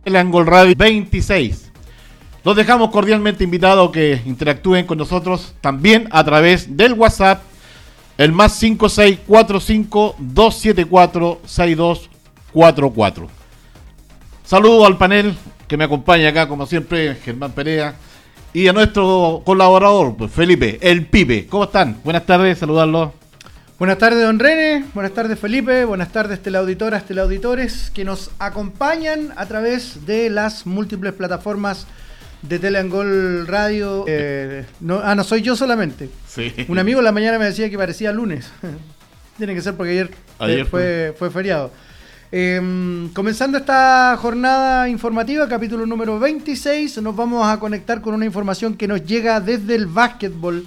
Teleangol Radio 26. Los dejamos cordialmente invitados a que interactúen con nosotros también a través del WhatsApp, el más 5645-274-6244. Saludo al panel que me acompaña acá, como siempre, Germán Perea, y a nuestro colaborador, pues, Felipe, el Pipe. ¿Cómo están? Buenas tardes, saludarlos. Buenas tardes, don René. Buenas tardes, Felipe. Buenas tardes, teleauditoras, teleauditores que nos acompañan a través de las múltiples plataformas de Teleangol Radio. No soy yo solamente. Sí. Un amigo en la mañana me decía que parecía lunes. Tiene que ser porque ayer fue feriado. Comenzando esta jornada informativa, capítulo número 26, nos vamos a conectar con una información que nos llega desde el básquetbol